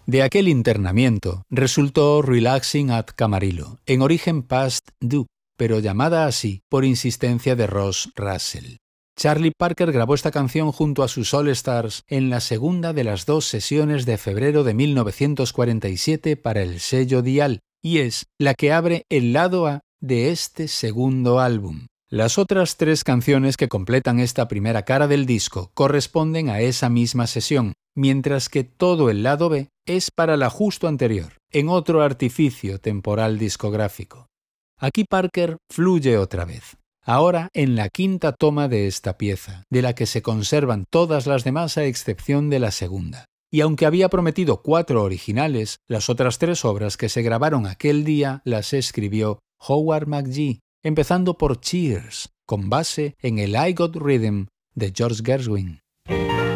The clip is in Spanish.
De aquel internamiento resultó Relaxing at Camarillo, en origen Past Due, pero llamada así por insistencia de Ross Russell. Charlie Parker grabó esta canción junto a sus All Stars en la segunda de las 2 sesiones de febrero de 1947 para el sello Dial, y es la que abre el lado A de este segundo álbum. Las otras 3 canciones que completan esta primera cara del disco corresponden a esa misma sesión, mientras que todo el lado B es para la justo anterior, en otro artificio temporal discográfico. Aquí Parker fluye otra vez, ahora en la 5ª toma de esta pieza, de la que se conservan todas las demás a excepción de la segunda. Y aunque había prometido 4 originales, las otras 3 obras que se grabaron aquel día las escribió Howard McGhee, empezando por Cheers, con base en el I Got Rhythm de George Gershwin.